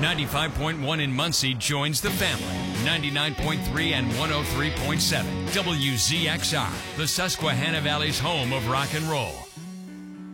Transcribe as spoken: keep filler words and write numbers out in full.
ninety-five point one in Muncie joins the family. ninety-nine point three and one oh three point seven. W Z X R, the Susquehanna Valley's home of rock and roll.